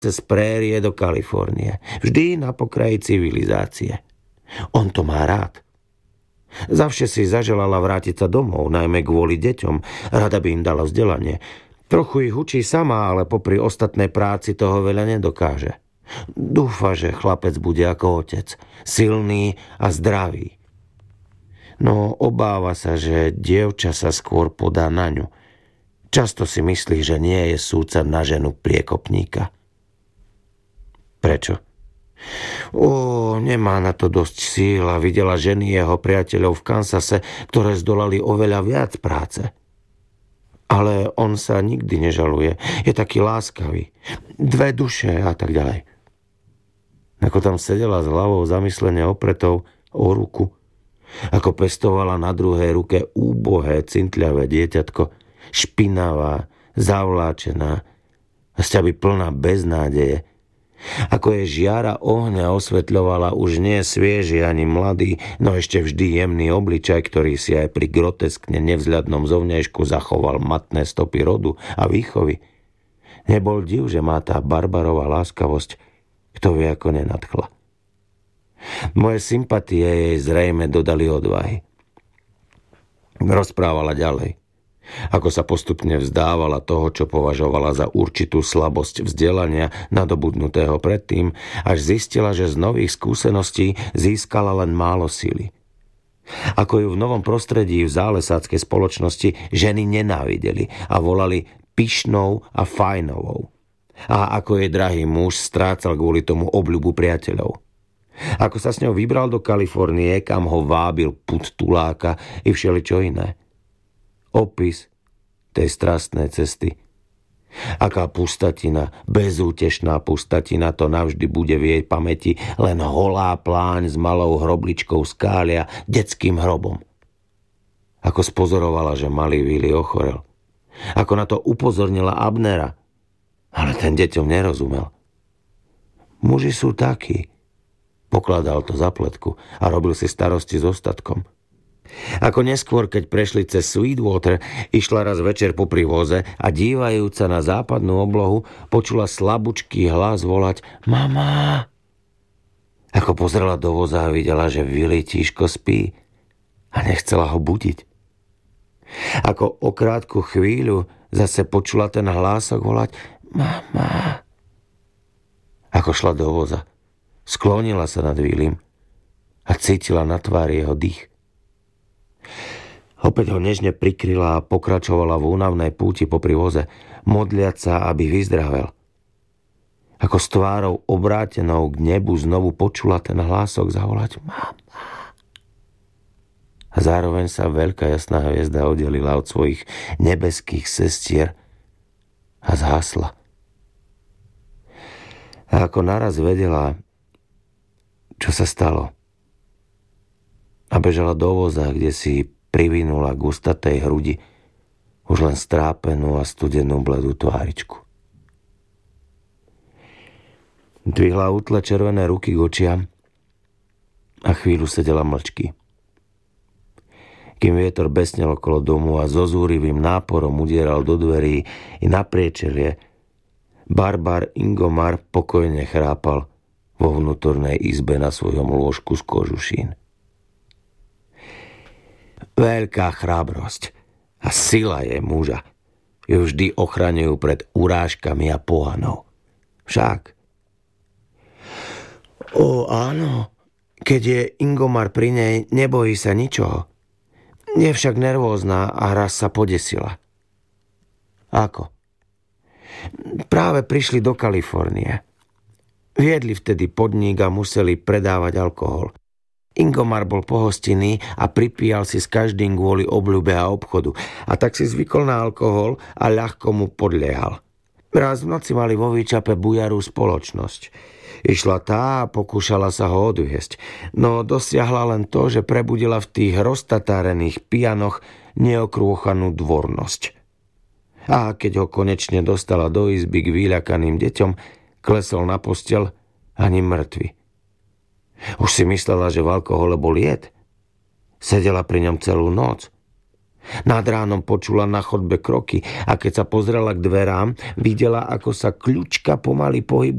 cez prérie do Kalifornie. Vždy na pokraji civilizácie. On to má rád. Zavše si zaželala vrátiť sa domov, najmä kvôli deťom. Rada by im dala vzdelanie. Trochu ich učí sama, ale popri ostatnej práci toho veľa nedokáže. Dúfa, že chlapec bude ako otec. Silný a zdravý. No obáva sa, že dievča sa skôr podá na ňu. Často si myslí, že nie je súdca na ženu priekopníka. Prečo? Nemá na to dosť síl a videla ženy jeho priateľov v Kansase, ktoré zdolali oveľa viac práce. Ale on sa nikdy nežaluje. Je taký láskavý. 2 duše a tak ďalej. Ako tam sedela s hlavou zamyslene opretou o ruku, ako pestovala na druhej ruke úbohé, cintľavé dieťatko, špinavá, zavláčená a sťaby plná beznádeje. Ako jej žiara ohňa osvetľovala už nie svieži ani mladý, no ešte vždy jemný obličaj, ktorý si aj pri groteskne nevzľadnom zovňajšku zachoval matné stopy rodu a výchovy. Nebol div, že má tá barbarová láskavosť, kto vie, ako nenadchla. Moje sympatie jej zrejme dodali odvahy. Rozprávala ďalej. Ako sa postupne vzdávala toho, čo považovala za určitú slabosť vzdelania nadobudnutého predtým, až zistila, že z nových skúseností získala len málo síly. Ako ju v novom prostredí v zálesáckej spoločnosti ženy nenávideli a volali pyšnou a fajnovou. A ako jej drahý muž strácal kvôli tomu obľubu priateľov. Ako sa s ňou vybral do Kalifornie, kam ho vábil pud tuláka i všeličo iné. Opis tej strastnej cesty. Aká pustatina, bezútešná pustatina, to navždy bude v jej pamäti len holá pláň s malou hrobličkou skália, detským hrobom. Ako spozorovala, že malý Willy ochorel. Ako na to upozornila Abnera. Ale ten deťom nerozumel. Muži sú takí. Pokladal to za pletku a robil si starosti s ostatkom. Ako neskôr, keď prešli cez Sweetwater, išla raz večer po privoze a dívajúca na západnú oblohu, počula slabúčký hlas volať Mama! Ako pozrela do voza a videla, že Willy tížko spí a nechcela ho budiť. Ako o krátku chvíľu zase počula ten hlások volať Mama! Ako šla do voza, sklonila sa nad Willym a cítila na tvári jeho dých. Opäť ho nežne prikryla a pokračovala v únavnej púti popri voze, modliac sa, aby vyzdravel. Ako s tvárou obrátenou k nebu znovu počula ten hlások zavolať Mama. A zároveň sa veľká jasná hviezda oddelila od svojich nebeských sestier a zhasla. A ako naraz vedela, čo sa stalo, a bežala do voza, kde si privinula k ustatej hrudi už len strápenú a studenú bledú tváričku. Dvihla útle červené ruky k očiam a chvíľu sedela mlčky. Kým vietor besnel okolo domu a so zúrivým náporom udieral do dverí i na priečelie, barbar Ingomar pokojne chrápal vo vnútornej izbe na svojom lôžku z kožušín. Veľká chrábrosť a sila je muža ju vždy ochraňujú pred urážkami a pohanou. Však. Áno, keď je Ingomar pri nej, nebojí sa ničoho. Je však nervózna a raz sa podesila. Ako? Práve prišli do Kalifornie. Viedli vtedy podnik a museli predávať alkohol. Ingomar bol pohostinný a pripíjal si s každým kvôli obľúbe a obchodu. A tak si zvykol na alkohol a ľahko mu podliehal. Raz v noci mali vo výčape bujarú spoločnosť. Išla tá a pokúšala sa ho odviesť. No dosiahla len to, že prebudila v tých roztatárených pijanoch neokrôchanú dvornosť. A keď ho konečne dostala do izby k vyľakaným deťom, klesol na posteľ ani mŕtvy. Už si myslela, že v alkohole bol jed. Sedela pri ňom celú noc. Nad ránom počula na chodbe kroky a keď sa pozrela k dverám, videla, ako sa kľučka pomaly pohybuje